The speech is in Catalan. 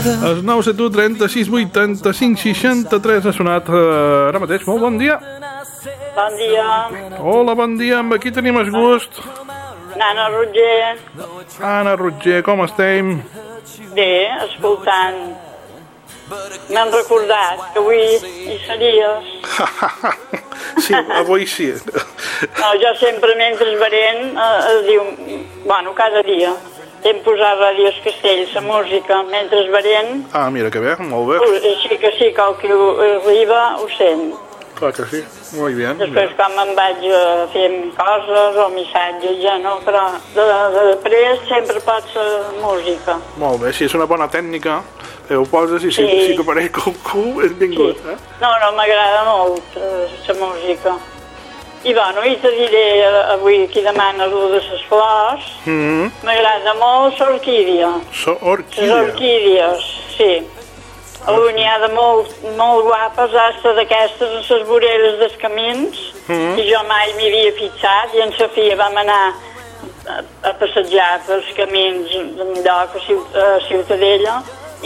El 971 36 85 63 ha sonat ara mateix. Molt bon dia. Bon dia. Hola, bon dia. Amb qui tenim el gust? Nana Roger. Anna Roger, com estem? Bé, escoltant. M'han recordat que avui hi series. Sí, avui sí. No, jo sempre mentre berent diu, bueno, cada dia hem posat Ràdios Castells, la música, mentre berent. Ah, mira que bé, molt bé. Així que sí, que el que arriba ho sent. Clar que sí, molt bé. Després quan me'n vaig fent coses o missatges ja no, però després sempre pots música. Molt bé, si és una bona tècnica, ho poses i sí que apareix qualcú, és benvingut, sí. No, m'agrada molt la música. I bueno, i te diré avui qui demana allò de les flors. M'agrada molt l'orquídia. L'orquídia? Les orquídies, sí. N'hi ha de molt guapes, hasta d'aquestes en les voreres dels camins, i jo mai m'hi havia fixat, i en Sofia vam anar a passejar pels camins d'un lloc a Ciutadella,